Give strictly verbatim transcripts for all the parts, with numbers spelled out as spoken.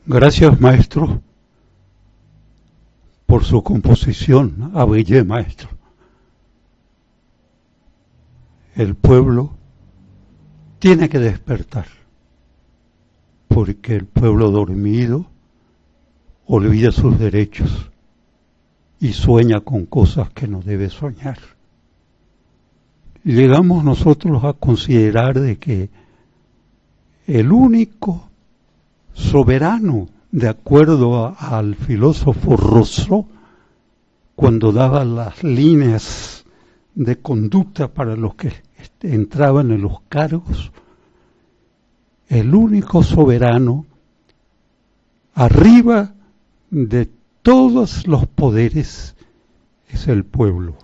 Gracias, maestro, por su composición. Abellé, maestro. El pueblo tiene que despertar, porque el pueblo dormido olvida sus derechos y sueña con cosas que no debe soñar. Llegamos nosotros a considerar de que el único soberano, de acuerdo a, al filósofo Rousseau, cuando daba las líneas de conducta para los que entraban en los cargos, el único soberano arriba de todos los poderes es el pueblo.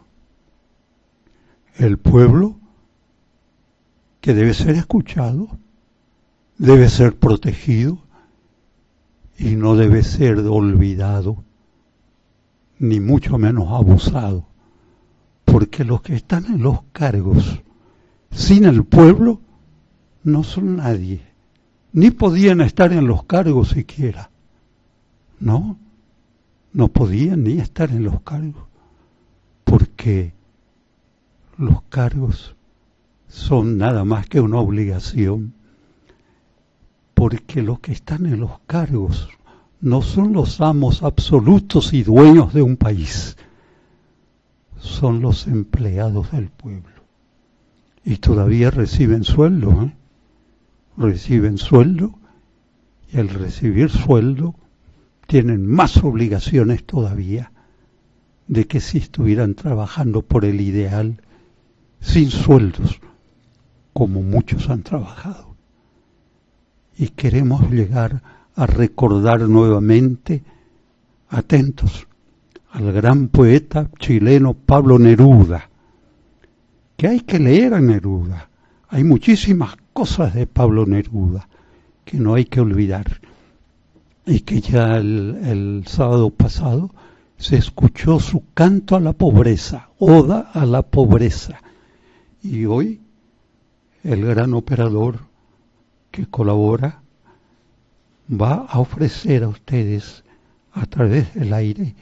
El pueblo que debe ser escuchado, debe ser protegido y no debe ser olvidado, ni mucho menos abusado, porque los que están en los cargos sin el pueblo no son nadie, ni podían estar en los cargos siquiera. No, no podían ni estar en los cargos, porque los cargos son nada más que una obligación, porque los que están en los cargos no son los amos absolutos y dueños de un país, son los empleados del pueblo. Y todavía reciben sueldo, ¿eh? Reciben sueldo, y al recibir sueldo tienen más obligaciones todavía de que si estuvieran trabajando por el ideal sin sueldos, como muchos han trabajado. Y queremos llegar a recordar nuevamente, atentos, al gran poeta chileno Pablo Neruda, que hay que leer a Neruda. Hay muchísimas cosas de Pablo Neruda que no hay que olvidar, y que ya el, el sábado pasado se escuchó su canto a la pobreza, oda a la pobreza, y hoy el gran operador que colabora va a ofrecer a ustedes a través del aire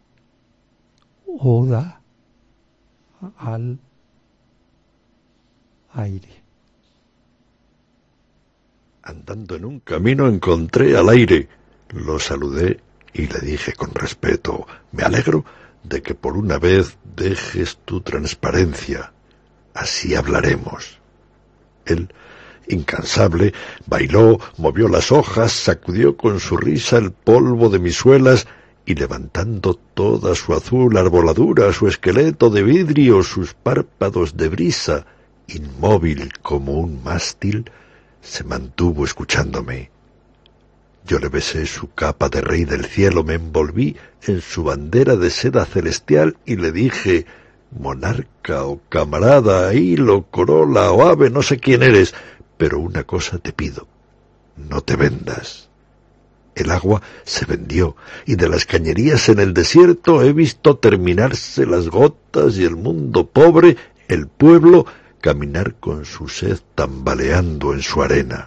oda al aire. Andando en un camino encontré al aire, lo saludé y le dije con respeto: me alegro de que por una vez dejes tu transparencia, así hablaremos. Él, incansable, bailó, movió las hojas, sacudió con su risa el polvo de mis suelas, y levantando toda su azul arboladura, su esqueleto de vidrio, sus párpados de brisa, inmóvil como un mástil, se mantuvo escuchándome. Yo le besé su capa de rey del cielo, me envolví en su bandera de seda celestial y le dije: monarca o camarada, hilo, corola o ave, no sé quién eres, pero una cosa te pido, no te vendas. El agua se vendió, y de las cañerías en el desierto he visto terminarse las gotas y el mundo pobre, el pueblo, caminar con su sed tambaleando en su arena.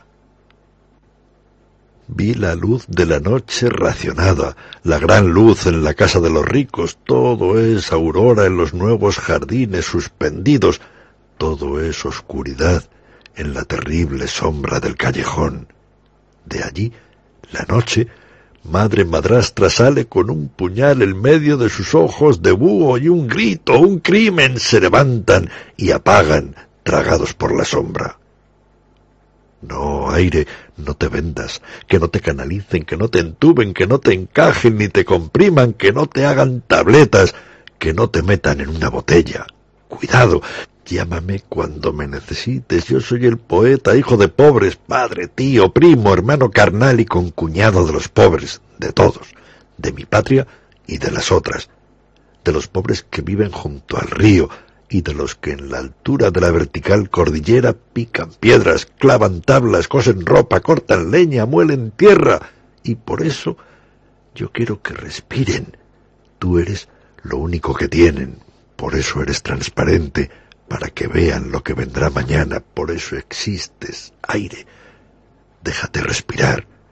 Vi la luz de la noche racionada, la gran luz en la casa de los ricos, todo es aurora en los nuevos jardines suspendidos, todo es oscuridad en la terrible sombra del callejón. De allí, la noche, madre madrastra sale con un puñal en medio de sus ojos de búho, y un grito, un crimen, se levantan y apagan, tragados por la sombra. No, aire, no te vendas, que no te canalicen, que no te entuben, que no te encajen ni te compriman, que no te hagan tabletas, que no te metan en una botella. Cuidado, llámame cuando me necesites, yo soy el poeta, hijo de pobres, padre, tío, primo, hermano carnal y concuñado de los pobres, de todos, de mi patria y de las otras, de los pobres que viven junto al río, y de los que en la altura de la vertical cordillera pican piedras, clavan tablas, cosen ropa, cortan leña, muelen tierra, y por eso yo quiero que respiren. Tú eres lo único que tienen, por eso eres transparente, para que vean lo que vendrá mañana, por eso existes, aire. Déjate respirar,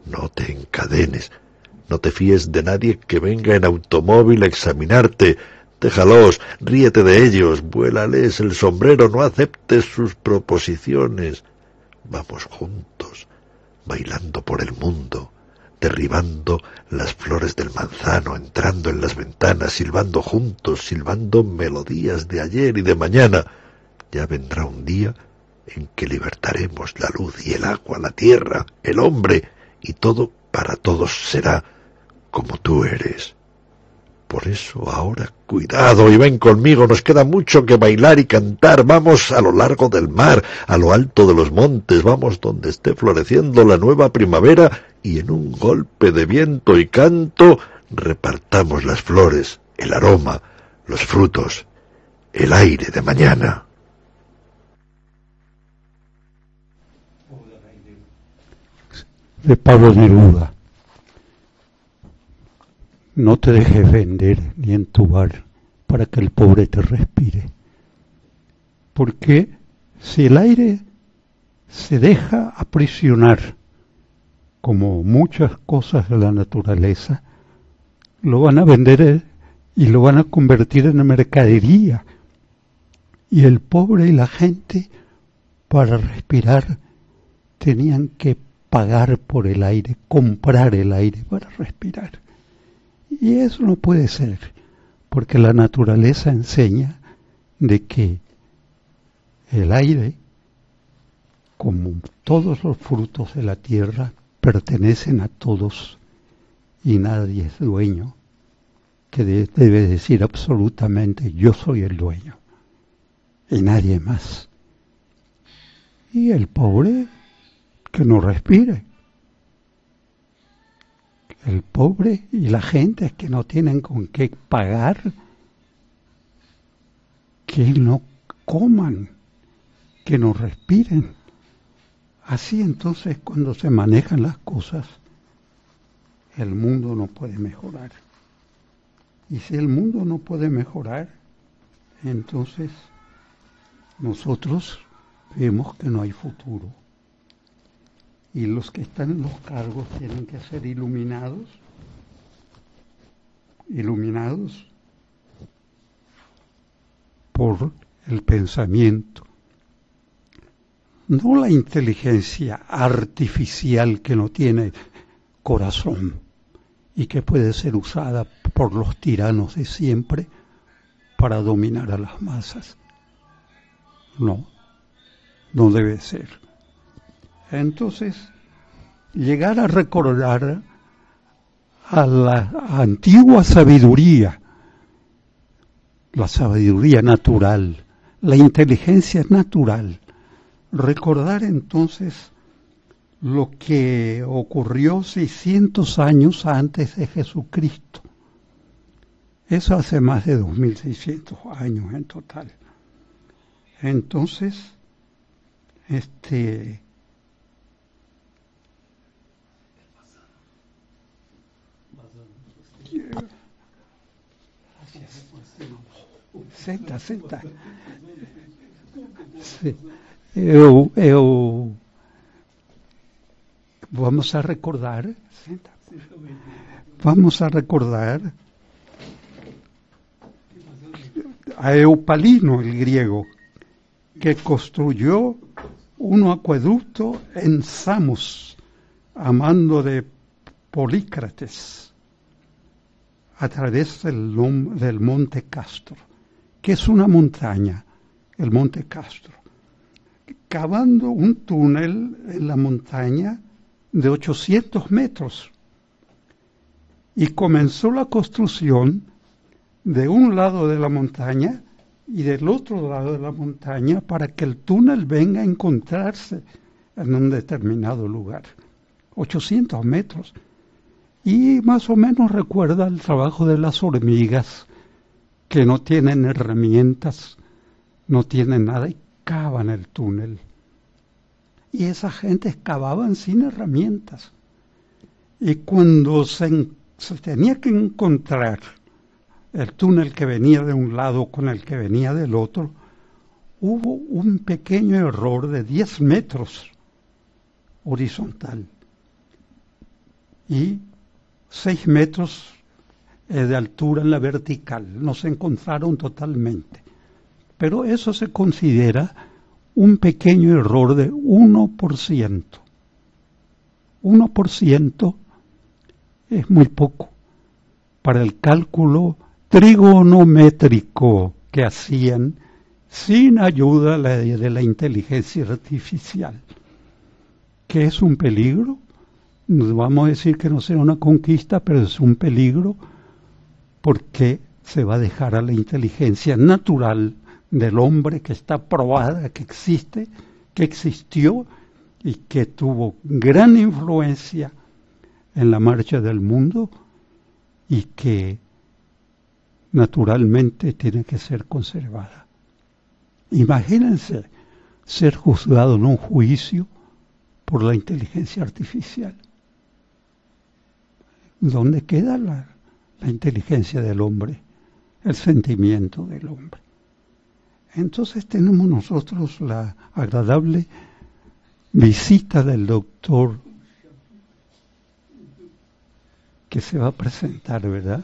No te encadenes, no te fíes de nadie que venga en automóvil a examinarte. Déjalos, ríete de ellos, vuélales el sombrero, no aceptes sus proposiciones. Vamos juntos, bailando por el mundo, derribando las flores del manzano, entrando en las ventanas, silbando juntos, silbando melodías de ayer y de mañana. Ya vendrá un día en que libertaremos la luz y el agua, la tierra, el hombre, y todo para todos será como tú eres. Por eso ahora cuidado y ven conmigo, nos queda mucho que bailar y cantar. Vamos a lo largo del mar, a lo alto de los montes, vamos donde esté floreciendo la nueva primavera y en un golpe de viento y canto repartamos las flores, el aroma, los frutos, el aire de mañana. De Pablo Neruda. No te dejes vender ni entubar para que el pobre te respire. Porque si el aire se deja aprisionar, como muchas cosas de la naturaleza, lo van a vender y lo van a convertir en mercadería. Y el pobre y la gente, para respirar, tenían que pagar por el aire, comprar el aire para respirar. Y eso no puede ser, porque la naturaleza enseña de que el aire, como todos los frutos de la tierra, pertenecen a todos y nadie es dueño, que de- debe decir absolutamente yo soy el dueño y nadie más. Y el pobre que no respire. El pobre y la gente que no tienen con qué pagar, que no coman, que no respiren. Así entonces cuando se manejan las cosas, el mundo no puede mejorar. Y si el mundo no puede mejorar, entonces nosotros vemos que no hay futuro. Y los que están en los cargos tienen que ser iluminados, iluminados por el pensamiento, no la inteligencia artificial que no tiene corazón y que puede ser usada por los tiranos de siempre para dominar a las masas. No, no debe ser. Entonces, llegar a recordar a la antigua sabiduría, la sabiduría natural, la inteligencia natural, recordar entonces lo que ocurrió seiscientos años antes de Jesucristo. Eso hace más de dos mil seiscientos años en total. Entonces, este... Senta, senta. Sí. Eu, eu, vamos a recordar, senta. Vamos a recordar a Eupalino, el griego, que construyó un acueducto en Samos, a mando de Polícrates, a través del, del Monte Castro, que es una montaña, el Monte Castro, cavando un túnel en la montaña de ochocientos metros. Y comenzó la construcción de un lado de la montaña y del otro lado de la montaña para que el túnel venga a encontrarse en un determinado lugar. ochocientos metros. Y más o menos recuerda el trabajo de las hormigas, que no tienen herramientas, no tienen nada y cavan el túnel. Y esa gente excavaban sin herramientas. Y cuando se, se tenía que encontrar el túnel que venía de un lado con el que venía del otro, hubo un pequeño error de diez metros horizontal. y seis metros eh, de altura en la vertical. No se encontraron totalmente. Pero eso se considera un pequeño error de uno por ciento. uno por ciento es muy poco para el cálculo trigonométrico que hacían sin ayuda de la inteligencia artificial. ¿Qué es un peligro? Nos vamos a decir que no será una conquista, pero es un peligro porque se va a dejar a la inteligencia natural del hombre, que está probada, que existe, que existió y que tuvo gran influencia en la marcha del mundo y que naturalmente tiene que ser conservada. Imagínense ser juzgado en un juicio por la inteligencia artificial. ¿Dónde queda la, la inteligencia del hombre, el sentimiento del hombre? Entonces tenemos nosotros la agradable visita del doctor que se va a presentar, ¿verdad?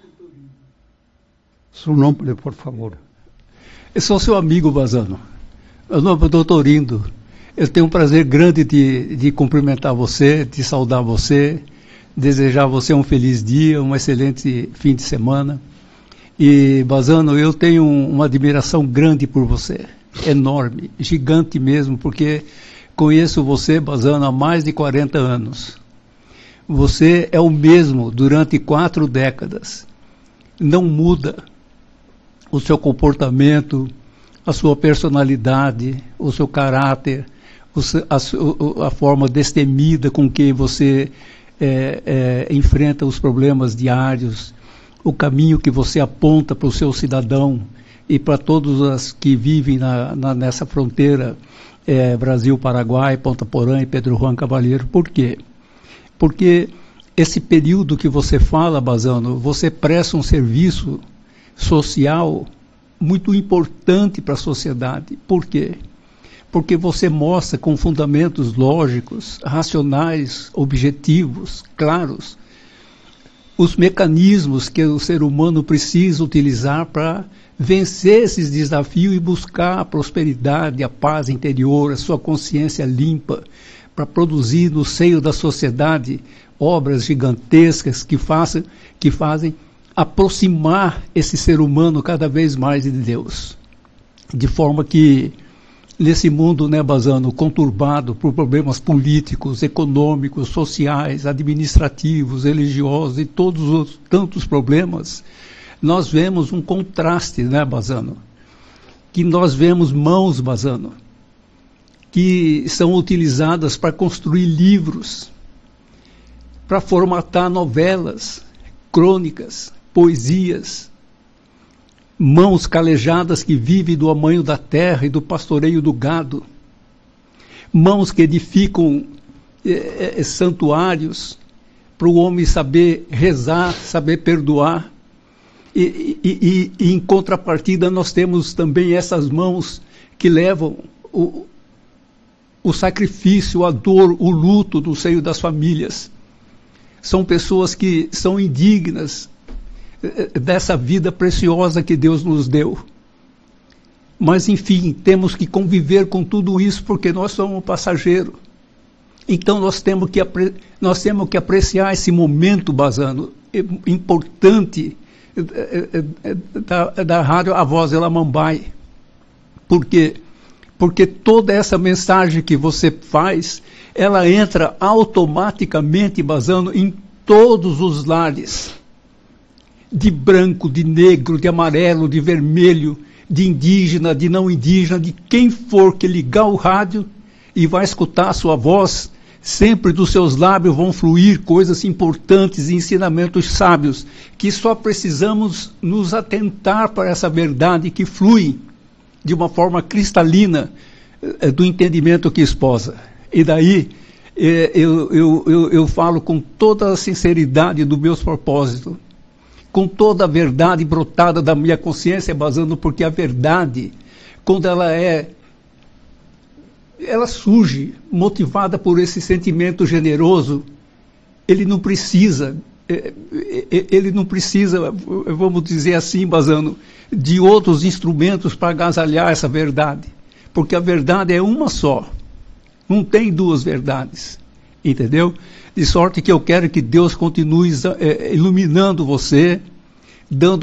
Su nombre, por favor. Eu sou seu amigo, Bazano. Meu nome é doutor Indo. Eu tenho um prazer grande de, de cumprimentar você, de saudar você, desejar a você um feliz dia, um excelente fim de semana. E, Bazano, eu tenho uma admiração grande por você, enorme, gigante mesmo, porque conheço você, Bazano, há mais de quarenta anos. Você é o mesmo durante quatro décadas. Não muda o seu comportamento, a sua personalidade, o seu caráter, a, a forma destemida com que você é, é, enfrenta os problemas diários, o caminho que você aponta para o seu cidadão e para todos os que vivem na, na, nessa fronteira é, Brasil-Paraguai, Ponta Porã e Pedro Juan Cavalheiro. Por quê? Porque esse período que você fala, Bazano, você presta um serviço social muito importante para a sociedade. Por quê? Porque você mostra com fundamentos lógicos, racionais, objetivos, claros, os mecanismos que o ser humano precisa utilizar para vencer esses desafios e buscar a prosperidade, a paz interior, a sua consciência limpa, para produzir no seio da sociedade obras gigantescas que, façam, que fazem aproximar esse ser humano cada vez mais de Deus. De forma que, nesse mundo, né, Bazano, conturbado por problemas políticos, econômicos, sociais, administrativos, religiosos e todos os tantos problemas, nós vemos um contraste, né, Bazano? Que nós vemos mãos, Bazano, que são utilizadas para construir livros, para formatar novelas, crônicas, poesias, mãos calejadas que vivem do amanho da terra e do pastoreio do gado, mãos que edificam eh, eh, santuários para o homem saber rezar, saber perdoar, e, e, e, e em contrapartida nós temos também essas mãos que levam o, o sacrifício, a dor, o luto do seio das famílias. São pessoas que são indignas dessa vida preciosa que Deus nos deu. Mas, enfim, temos que conviver com tudo isso porque nós somos passageiros. Então, nós temos que, apre... nós temos que apreciar esse momento, Bazano, importante da, da rádio A Voz de Lamambai. Por quê? Porque toda essa mensagem que você faz, ela entra automaticamente, Bazano, em todos os lares. De branco, de negro, de amarelo, de vermelho, de indígena, de não indígena, de quem for que ligar o rádio e vai escutar a sua voz, sempre dos seus lábios vão fluir coisas importantes e ensinamentos sábios, que só precisamos nos atentar para essa verdade que flui de uma forma cristalina eh, do entendimento que esposa. E daí eh, eu, eu, eu, eu falo com toda a sinceridade do meus propósitos, com toda a verdade brotada da minha consciência, Bazano, porque a verdade, quando ela é, ela surge motivada por esse sentimento generoso ele não precisa, ele não precisa, vamos dizer assim, Bazano, de outros instrumentos para agasalhar essa verdade, porque a verdade é uma só, não tem duas verdades, entendeu? De sorte que eu quero que Deus continue iluminando você, dando